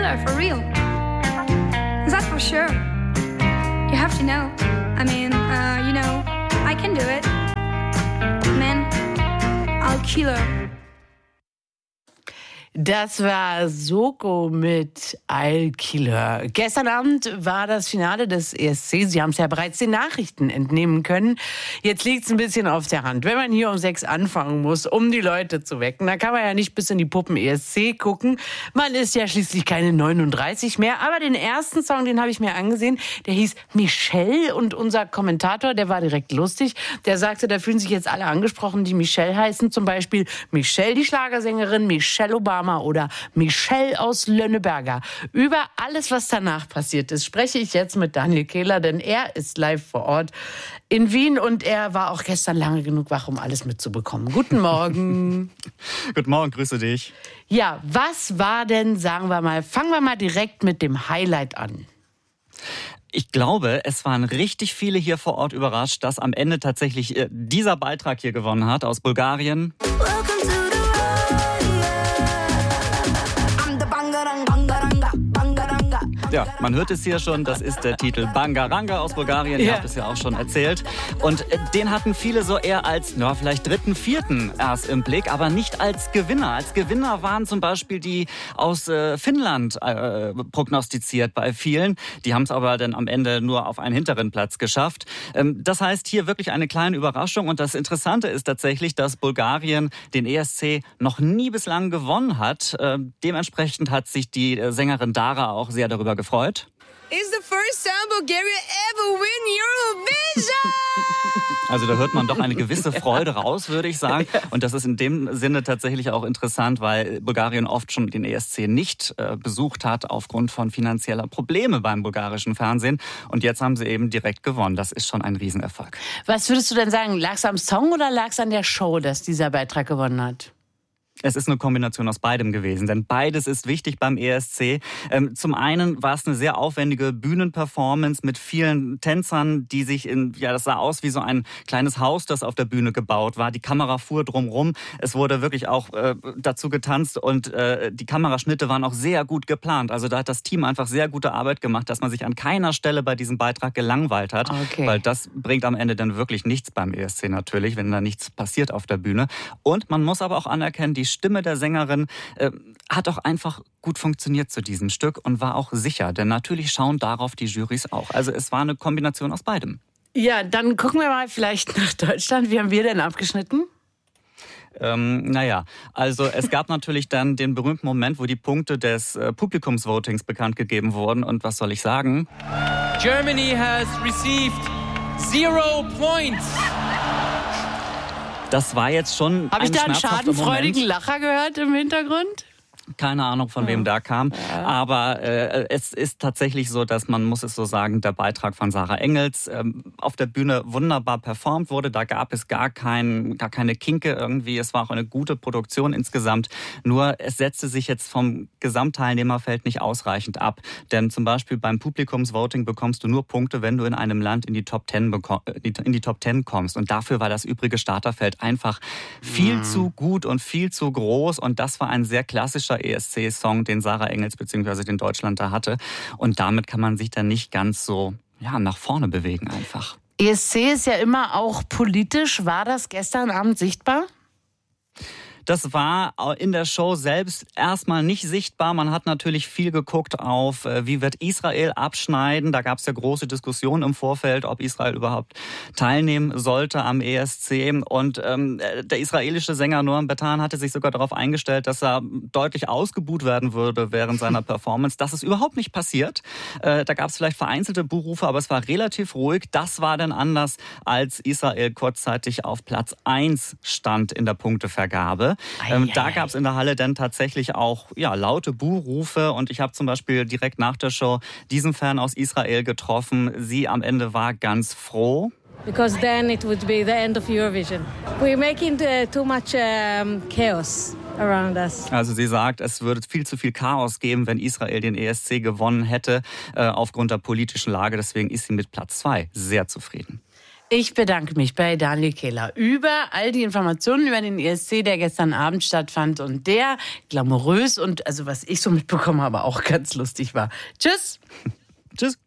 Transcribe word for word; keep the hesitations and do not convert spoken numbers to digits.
killer for real. That's for sure. You have to know. I mean, uh, you know, I can do it. Man, I'll kill her. Das war Soko mit I'll Kill Her. Gestern Abend war das Finale des E S C. Sie haben es ja bereits den Nachrichten entnehmen können. Jetzt liegt es ein bisschen auf der Hand. Wenn man hier um sechs anfangen muss, um die Leute zu wecken, dann kann man ja nicht bis in die Puppen E S C gucken. Man ist ja schließlich keine neununddreißig mehr. Aber den ersten Song, den habe ich mir angesehen, der hieß Michelle. Und unser Kommentator, der war direkt lustig. Der sagte, da fühlen sich jetzt alle angesprochen, die Michelle heißen. Zum Beispiel Michelle, die Schlagersängerin, Michelle Obama oder Michelle aus Lönneberger. Über alles, was danach passiert ist, spreche ich jetzt mit Daniel Kehler, denn er ist live vor Ort in Wien und er war auch gestern lange genug wach, um alles mitzubekommen. Guten Morgen. Guten Morgen, grüße dich. Ja, was war denn, sagen wir mal, fangen wir mal direkt mit dem Highlight an. Ich glaube, es waren richtig viele hier vor Ort überrascht, dass am Ende tatsächlich äh, dieser Beitrag hier gewonnen hat aus Bulgarien. Ja, man hört es hier schon, das ist der Titel Bangaranga aus Bulgarien, ihr ja. habt es ja auch schon erzählt. Und den hatten viele so eher als, na, vielleicht dritten, vierten erst im Blick, aber nicht als Gewinner. Als Gewinner waren zum Beispiel die aus äh, Finnland äh, prognostiziert bei vielen. Die haben es aber dann am Ende nur auf einen hinteren Platz geschafft. Ähm, das heißt, hier wirklich eine kleine Überraschung. Und das Interessante ist tatsächlich, dass Bulgarien den E S C noch nie bislang gewonnen hat. Äh, dementsprechend hat sich die äh, Sängerin Dara auch sehr darüber gefreut. Freut. It's the first time Bulgaria ever win Eurovision! Also da hört man doch eine gewisse Freude raus, würde ich sagen. Und das ist in dem Sinne tatsächlich auch interessant, weil Bulgarien oft schon den E S C nicht äh, besucht hat aufgrund von finanzieller Probleme beim bulgarischen Fernsehen. Und jetzt haben sie eben direkt gewonnen. Das ist schon ein Riesenerfolg. Was würdest du denn sagen? Lag es am Song oder lag es an der Show, dass dieser Beitrag gewonnen hat? Es ist eine Kombination aus beidem gewesen, denn beides ist wichtig beim E S C. Ähm, zum einen war es eine sehr aufwendige Bühnenperformance mit vielen Tänzern, die sich in, ja, das sah aus wie so ein kleines Haus, das auf der Bühne gebaut war. Die Kamera fuhr drumrum. Es wurde wirklich auch äh, dazu getanzt und äh, die Kameraschnitte waren auch sehr gut geplant. Also da hat das Team einfach sehr gute Arbeit gemacht, dass man sich an keiner Stelle bei diesem Beitrag gelangweilt hat, okay. weil das bringt am Ende dann wirklich nichts beim E S C natürlich, wenn da nichts passiert auf der Bühne. Und man muss aber auch anerkennen, die Stimme der Sängerin äh, hat auch einfach gut funktioniert zu diesem Stück und war auch sicher. Denn natürlich schauen darauf die Jurys auch. Also es war eine Kombination aus beidem. Ja, dann gucken wir mal vielleicht nach Deutschland. Wie haben wir denn abgeschnitten? Ähm, naja, also es gab natürlich dann den berühmten Moment, wo die Punkte des äh, Publikumsvotings bekannt gegeben wurden. Und was soll ich sagen? Germany has received zero points. Das war jetzt schon Habe ich da einen schmerzhafter schadenfreudigen Moment. Lacher gehört im Hintergrund? Keine Ahnung, von wem da kam. Ja. Aber äh, es ist tatsächlich so, dass man, muss es so sagen, der Beitrag von Sarah Engels ähm, auf der Bühne wunderbar performt wurde. Da gab es gar, kein, gar keine Kinke irgendwie. Es war auch eine gute Produktion insgesamt. Nur es setzte sich jetzt vom Gesamtteilnehmerfeld nicht ausreichend ab. Denn zum Beispiel beim Publikumsvoting bekommst du nur Punkte, wenn du in einem Land in die Top Ten, beko- in die Top Ten kommst. Und dafür war das übrige Starterfeld einfach viel mhm. zu gut und viel zu groß. Und das war ein sehr klassischer E S C-Song, den Sarah Engels bzw. den Deutschland da hatte. Und damit kann man sich dann nicht ganz so ja, nach vorne bewegen einfach. E S C ist ja immer auch politisch. War das gestern Abend sichtbar? Das war in der Show selbst erstmal nicht sichtbar. Man hat natürlich viel geguckt auf, wie wird Israel abschneiden. Da gab es ja große Diskussionen im Vorfeld, ob Israel überhaupt teilnehmen sollte am E S C. Und ähm, der israelische Sänger Noam Betan hatte sich sogar darauf eingestellt, dass er deutlich ausgebuht werden würde während seiner Performance. Das ist überhaupt nicht passiert. Äh, da gab es vielleicht vereinzelte Buhrufe, aber es war relativ ruhig. Das war dann anders, als Israel kurzzeitig auf Platz eins stand in der Punktevergabe. Ähm, da gab es in der Halle dann tatsächlich auch ja, laute Buhrufe und ich habe zum Beispiel direkt nach der Show diesen Fan aus Israel getroffen. Sie am Ende war ganz froh. Because then it would be the end of Eurovision. We're making uh, too much um, chaos around us. Also sie sagt, es würde viel zu viel Chaos geben, wenn Israel den E S C gewonnen hätte, äh, aufgrund der politischen Lage. Deswegen ist sie mit Platz zwei sehr zufrieden. Ich bedanke mich bei Daniel Kehler über all die Informationen über den E S C, der gestern Abend stattfand und der glamourös und, also was ich so mitbekommen habe, auch ganz lustig war. Tschüss. Tschüss.